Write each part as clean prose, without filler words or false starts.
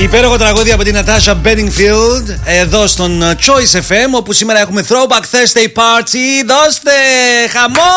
Υπέροχο τραγούδι από την Natasha Bedingfield εδώ στον Choice FM, όπου σήμερα έχουμε Throwback Thursday Party. Δώστε χαμό!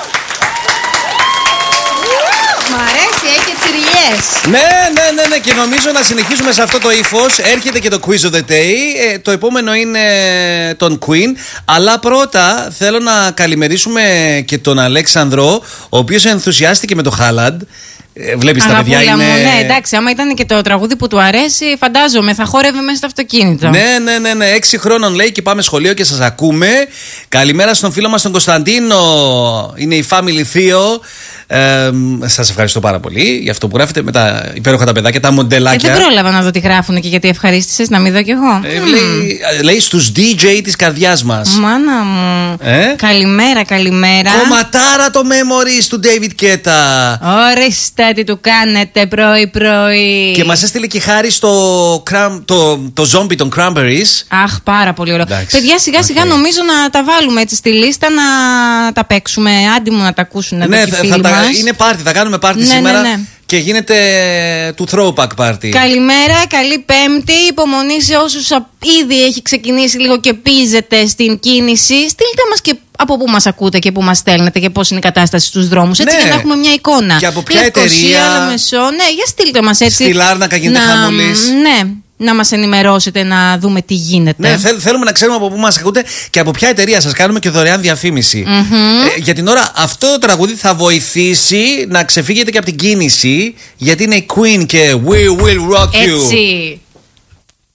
Μ' αρέσει, έχει τσιριές. Ναι, και νομίζω να συνεχίσουμε σε αυτό το ύφος. Έρχεται και το Quiz of the Day. Το επόμενο είναι τον Queen. Αλλά πρώτα θέλω να καλημερίσουμε και τον Αλέξανδρο, ο οποίος ενθουσιάστηκε με το Χάλαντ. Βλέπεις τα παιδιά είναι. Ναι, εντάξει, άμα ήταν και το τραγούδι που του αρέσει, φαντάζομαι θα χόρευε μέσα στο αυτοκίνητο. Ναι. 6 χρόνων λέει και πάμε σχολείο και σας ακούμε. Καλημέρα στον φίλο μας τον Κωνσταντίνο. Είναι η Family Θείο. Σας ευχαριστώ πάρα πολύ για αυτό που γράφετε με τα υπέροχα τα παιδάκια, τα μοντελάκια. Δεν πρόλαβα να δω τι γράφουν και γιατί ευχαρίστησες να μην δω κι εγώ. Λέει στους DJ της καρδιάς μας. Μάνα μου. Καλημέρα. Κομματάρα το memories του David Guetta. Ορίστε τι του κάνετε πρωί. Και μας έστειλε και χάρη στο το zombie των Cranberries. Αχ, πάρα πολύ ωραίο. Παιδιά, σιγά νομίζω να τα βάλουμε έτσι στη λίστα, να τα παίξουμε. Άντι μου να τα ακούσουν εδώ και φίλοι μας. Είναι πάρτι, θα κάνουμε πάρτι σήμερα. Ναι. Και γίνεται του throwback party. Καλημέρα, καλή Πέμπτη. Υπομονή σε όσους ήδη έχει ξεκινήσει λίγο και πίζετε στην κίνηση. Στείλτε μας και από πού μας ακούτε και πού μας στέλνετε και πώς είναι η κατάσταση στους δρόμους. Έτσι, για να έχουμε μια εικόνα. Και από ποια εταιρεία. Ναι, για στείλτε μας έτσι. Στη Λάρνακα γίνεται χαμούλης. Ναι. Να μας ενημερώσετε, να δούμε τι γίνεται. Ναι, θέλουμε να ξέρουμε από πού μας ακούτε και από ποια εταιρεία. Σας κάνουμε και δωρεάν διαφήμιση. Για την ώρα αυτό το τραγούδι θα βοηθήσει να ξεφύγετε και από την κίνηση, γιατί είναι η Queen και We Will Rock You. Έτσι.